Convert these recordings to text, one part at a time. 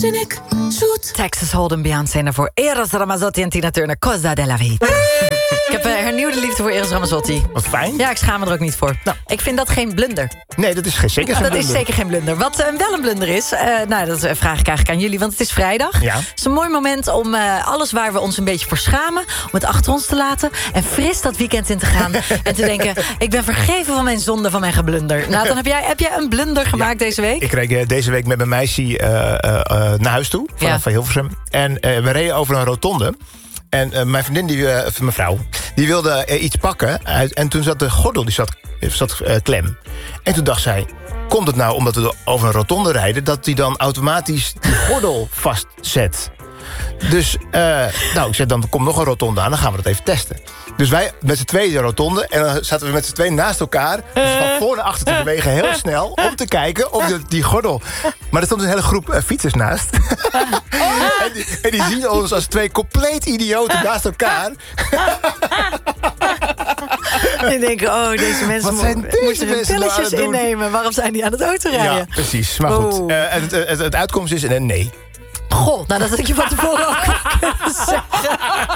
Waanzinnig zoet. Texas Hold'em, Beyoncé en daarvoor Eros Ramazzotti en Tina Turner, Cosa della Vita. Ik heb hernieuwde liefde voor Eros Ramazzotti. Wat fijn. Ja, ik schaam me er ook niet voor. Nou, ik vind dat geen blunder. Nee, dat is zeker geen blunder. Dat is zeker geen blunder. Wat wel een blunder is, dat vraag ik eigenlijk aan jullie, want het is vrijdag. Ja. Het is een mooi moment om alles waar we ons een beetje voor schamen, om het achter ons te laten en fris dat weekend in te gaan en te denken, ik ben vergeven van mijn zonde, van mijn geblunder. Nathan, heb jij een blunder gemaakt deze week? Ik reed deze week met mijn meisje naar huis toe, van Hilversum. En we reden over een rotonde. En mijn vriendin, mijn vrouw, die wilde iets pakken. En toen zat de gordel zat klem. En toen dacht zij, komt het nou omdat we over een rotonde rijden, dat die dan automatisch die gordel vastzet? Dus ik zei, dan komt nog een rotonde aan, dan gaan we dat even testen. Dus wij met z'n tweeën de rotonde, en dan zaten we met z'n tweeën naast elkaar, dus van voor naar achter te bewegen, heel snel, om te kijken of die gordel. Maar er stond een hele groep fietsers naast. En die zien ons als twee compleet idioten naast elkaar. En denken, deze mensen moeten hun pilletjes innemen. Waarom zijn die aan het autorijden? Ja, precies. Maar goed, het uitkomst is een nee. Goh, dat had ik je van tevoren ook kunnen zeggen.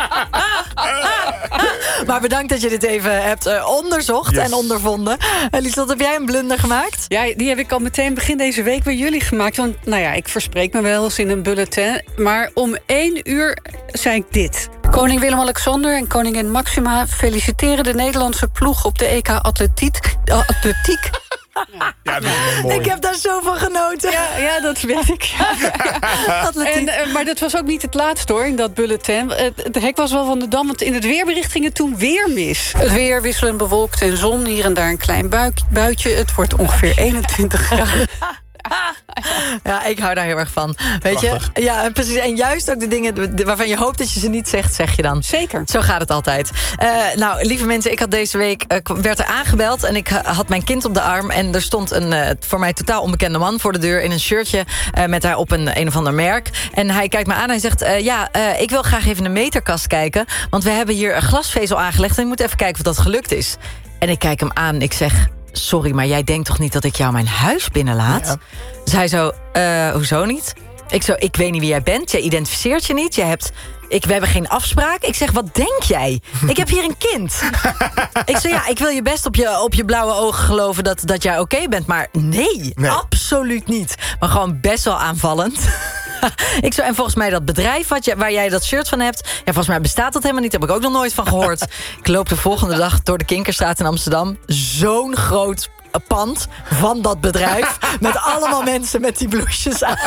Maar bedankt dat je dit even hebt onderzocht en ondervonden. Lieslot, heb jij een blunder gemaakt? Ja, die heb ik al meteen begin deze week bij jullie gemaakt. Want ik verspreek me wel eens in een bulletin. Maar om 1 uur zei ik dit. Koning Willem-Alexander en koningin Maxima feliciteren de Nederlandse ploeg op de EK Atletiek. Ja, dat is mooi. Ik heb daar zo van genoten. Ja, dat weet ik. Maar dat was ook niet het laatste hoor, in dat bulletin. Het hek was wel van de dam, want in het weerbericht ging het toen weer mis. Het weer wisselend bewolkt en zon, hier en daar een klein buitje. Het wordt ongeveer 21 graden. Ja, ik hou daar heel erg van. Weet je? Ja, precies. En juist ook de dingen waarvan je hoopt dat je ze niet zegt, zeg je dan. Zeker. Zo gaat het altijd. Lieve mensen, ik had deze week werd er aangebeld en ik had mijn kind op de arm en er stond een voor mij totaal onbekende man voor de deur in een shirtje met daarop een of ander merk. En hij kijkt me aan en hij zegt, ik wil graag even een meterkast kijken, want we hebben hier een glasvezel aangelegd en ik moet even kijken of dat gelukt is. En ik kijk hem aan en ik zeg, sorry, maar jij denkt toch niet dat ik jou mijn huis binnenlaat? Ja. Dus hij zo, hoezo niet? Ik weet niet wie jij bent, jij identificeert je niet, we hebben geen afspraak. Ik zeg, wat denk jij? Ik heb hier een kind. Ik zeg, ik wil je best op je blauwe ogen geloven dat jij oké bent. Maar nee, absoluut niet. Maar gewoon best wel aanvallend. En volgens mij dat bedrijf waar jij dat shirt van hebt, volgens mij bestaat dat helemaal niet. Daar heb ik ook nog nooit van gehoord. Ik loop de volgende dag door de Kinkerstraat in Amsterdam. Zo'n groot pand van dat bedrijf. Met allemaal mensen met die blouses aan.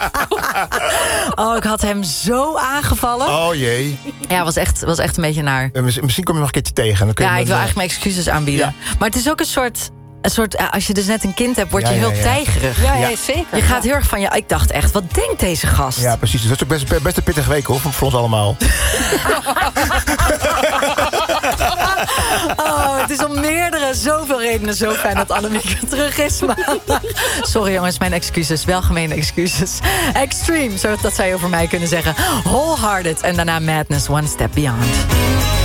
Ik had hem zo aangevallen. Oh jee. Ja, was echt een beetje naar. Misschien kom je nog een keertje tegen. Dan kun je ik wil eigenlijk mijn excuses aanbieden. Ja. Maar het is ook een soort, als je dus net een kind hebt, word je heel tijgerig. Ja, zeker. Je gaat heel erg van, ik dacht echt, wat denkt deze gast? Ja, precies. Dat is ook best een pittige week, hoor, voor ons allemaal. Het is om zoveel redenen zo fijn dat Annemieke terug is maandag. Sorry jongens, mijn excuses. Welgemeende excuses. Extreme, dat zou je over mij kunnen zeggen. Wholehearted en daarna Madness, One Step Beyond.